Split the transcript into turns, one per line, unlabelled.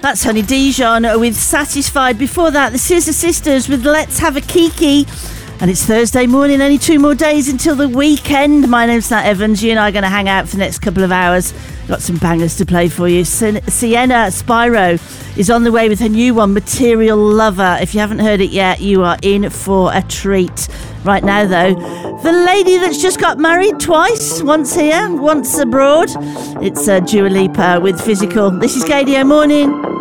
That's Honey Dijon with Satisfied. Before that, the Scissor Sisters with Let's Have a Kiki. And it's Thursday morning, only 2 more days until the weekend. My name's Nat Evans. You and I are going to hang out for the next couple of hours. Got some bangers to play for you. Sienna Spyro is on the way with her new one, Material Lover. If you haven't heard it yet, you are in for a treat. Right now, though, the lady that's just got married twice, once here, once abroad. It's Dua Lipa with Physical. This is KDO Morning.